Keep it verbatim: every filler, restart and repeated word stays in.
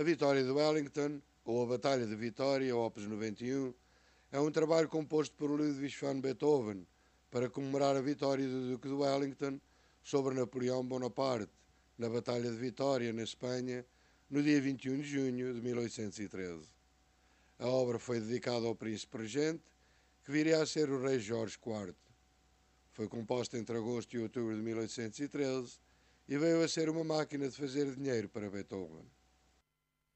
A Vitória de Wellington, ou a Batalha de Vitória, Opus noventa e um, é um trabalho composto por Ludwig van Beethoven para comemorar a vitória do Duque de Wellington sobre Napoleão Bonaparte na Batalha de Vitória, na Espanha, no dia vinte e um de junho de mil oitocentos e treze. A obra foi dedicada ao príncipe regente, que viria a ser o rei Jorge quarto. Foi composta entre agosto e outubro de mil oitocentos e treze e veio a ser uma máquina de fazer dinheiro para Beethoven.